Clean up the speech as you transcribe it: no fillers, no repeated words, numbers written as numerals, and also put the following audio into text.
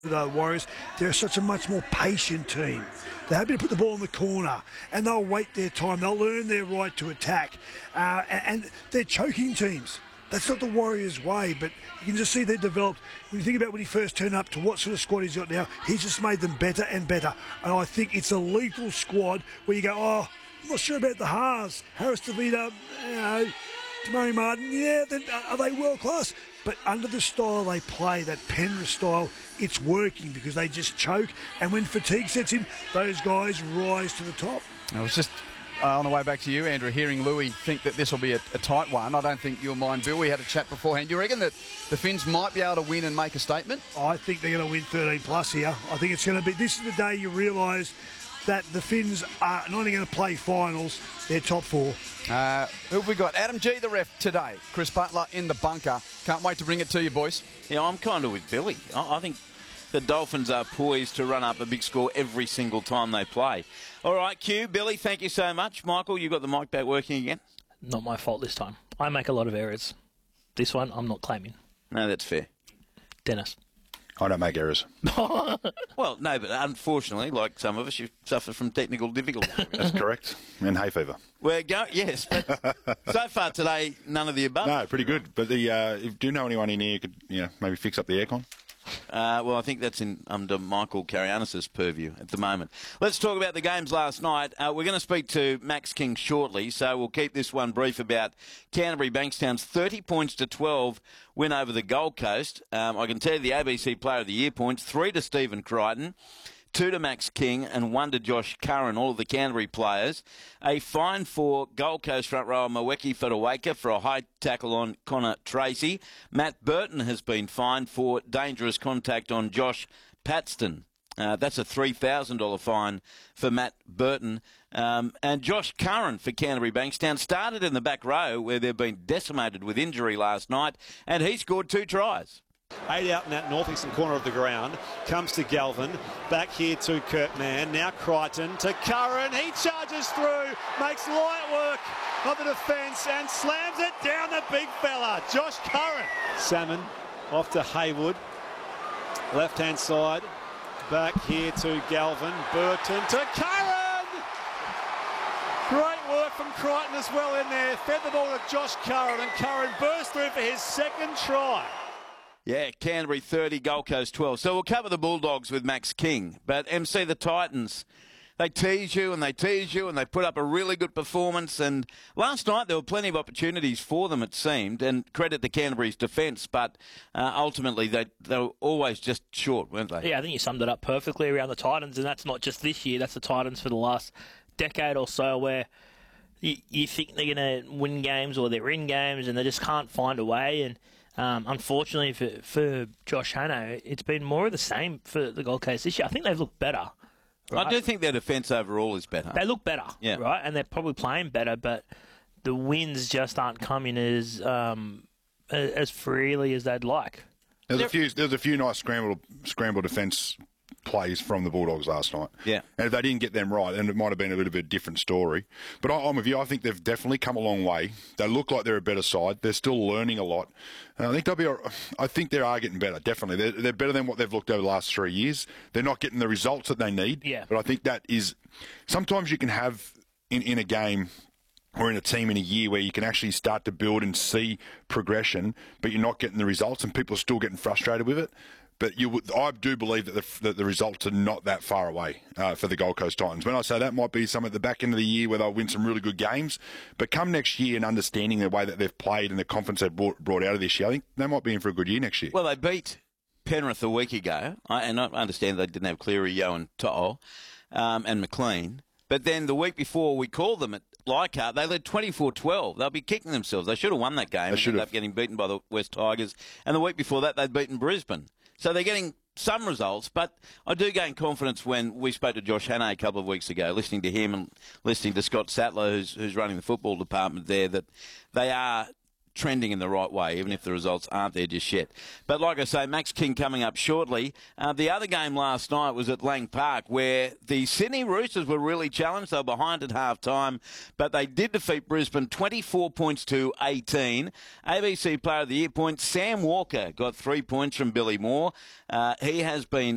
The Warriors, they're such a much more patient team. They're happy to put the ball in the corner and they'll wait their time. They'll earn their right to attack. And they're choking teams. That's not the Warriors' way, but you can just see they've developed. When you think about when he first turned up to what sort of squad he's got now, he's just made them better and better. And I think it's a lethal squad where you go, oh, I'm not sure about the Haas, Harris DeVita, Tamari Martin, yeah, then are they world class? But under the style they play, that Penrith style, it's working because they just choke. And when fatigue sets in, those guys rise to the top. I was just on the way back to you, Andrew, hearing Louis think that this will be a tight one. I don't think you'll mind, Bill. We had a chat beforehand. Do you reckon that the Finns might be able to win and make a statement? I think they're going to win 13 plus here. I think it's going to be, this is the day you realise that the Finns are not only going to play finals, they're top four. Who have we got? Adam G, the ref today. Chris Butler in the bunker. Can't wait to bring it to you, boys. Yeah, I'm kind of with Billy. I think the Dolphins are poised to run up a big score every single time they play. All right, Q, Billy, thank you so much. Michael, you got the mic back working again? Not my fault this time. I make a lot of errors. This one, I'm not claiming. No, that's fair. Dennis. I don't make errors. Well, no, but unfortunately, like some of us, you suffer from technical difficulties. That's correct. And hay fever. Yes, but so far today, none of the above. No, pretty good. But do you know anyone in here who could maybe fix up the aircon? Well, I think that's under Michael Carianis' purview at the moment. Let's talk about the games last night. We're going to speak to Max King shortly, so we'll keep this one brief about Canterbury Bankstown's 30-12 win over the Gold Coast. I can tell you the ABC Player of the Year points, 3 to Stephen Crichton, 2 to Max King and 1 to Josh Curran, all of the Canterbury players. A fine for Gold Coast front rower Mweki Whetawaka for a high tackle on Connor Tracy. Matt Burton has been fined for dangerous contact on Josh Paxton. That's a $3,000 fine for Matt Burton. And Josh Curran for Canterbury Bankstown started in the back row where they've been decimated with injury last night, and he scored 2 tries. 8 out in that northeastern corner of the ground. Comes to Galvin. Back here to Kirkman. Now Crichton to Curran. He charges through. Makes light work of the defence and slams it down the big fella. Josh Curran. Salmon off to Haywood. Left-hand side. Back here to Galvin. Burton to Curran. Great work from Crichton as well in there. Fed the ball to Josh Curran, and Curran burst through for his second try. Yeah, Canterbury 30, Gold Coast 12. So we'll cover the Bulldogs with Max King. But MC, the Titans, they tease you and they tease you and they put up a really good performance. And last night there were plenty of opportunities for them, it seemed, and credit to Canterbury's defence. But ultimately they were always just short, weren't they? Yeah, I think you summed it up perfectly around the Titans. And that's not just this year, that's the Titans for the last decade or so, where you think they're going to win games or they're in games and they just can't find a way. And unfortunately for Josh Hannah, it's been more of the same for the Gold Coast this year. I think they've looked better. Right? I do think their defence overall is better. They look better, yeah. Right? And they're probably playing better, but the wins just aren't coming as freely as they'd like. There's a few nice scramble defence plays from the Bulldogs last night. Yeah. And if they didn't get them right, then it might have been a little bit different story. But I'm with you. I think they've definitely come a long way. They look like they're a better side. They're still learning a lot. And I think they are getting better, definitely. They're better than what they've looked over the last 3 years. They're not getting the results that they need. Yeah. But I think that is... Sometimes you can have in a game or in a team in a year where you can actually start to build and see progression, but you're not getting the results and people are still getting frustrated with it. But I do believe that the results are not that far away for the Gold Coast Titans. When I say that, might be some at the back end of the year where they'll win some really good games. But come next year and understanding the way that they've played and the confidence they've brought out of this year, I think they might be in for a good year next year. Well, they beat Penrith a week ago, and I understand they didn't have Cleary, Yeo and To'o and McLean. But then the week before we called them at Leichhardt, they led 24-12. They'll be kicking themselves. They should have won that game. They ended up getting beaten by the West Tigers. And the week before that, they'd beaten Brisbane. So they're getting some results, but I do gain confidence when we spoke to Josh Hannah a couple of weeks ago, listening to him and listening to Scott Sattler, who's running the football department there, that they are trending in the right way, even if the results aren't there just yet. But like I say, Max King coming up shortly. The other game last night was at Lang Park, where the Sydney Roosters were really challenged. They were behind at half-time, but they did defeat Brisbane 24 points to 18. ABC Player of the Year points, Sam Walker got 3 points from Billy Moore. He has been